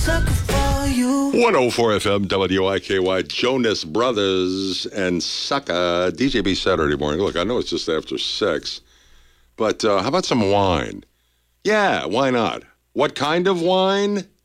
104 FM WIKY, Jonas Brothers and Sucker, DJB Saturday morning. Look, I know it's just after 6, but how about some wine? Yeah, why not? What kind of wine?